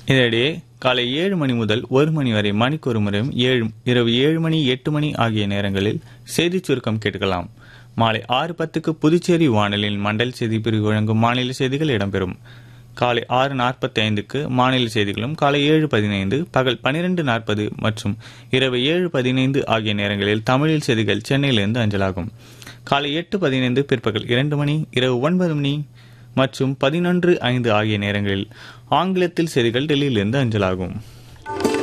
இதனிடையே காலை 7 மணி முதல் 1 மணி வரை மணிக்கு ஒரு முறையும் இரவு 7 மணி 8 மணி ஆகிய நேரங்களில் செய்திச் சுருக்கம் கேட்கலாம். மாலை 6:10க்கு புதுச்சேரி வானொலியின் மண்டல் செய்தி பிரிவு வழங்கும் மாநில செய்திகள் இடம்பெறும். காலை 6:45க்கு மாநில செய்திகளும், காலை 7:15, பகல் 12:40 மற்றும் இரவு 7:15 ஆகிய நேரங்களில் தமிழில் செய்திகள் சென்னையிலிருந்து அஞ்சலாகும். காலை 8:15, பிற்பகல் 2 மணி, இரவு 9 மணி மற்றும் 11:05 ஆகிய நேரங்களில் ஆங்கிலத்தில் செய்திகள் டெல்லியிலிருந்து அஞ்சலாகும்.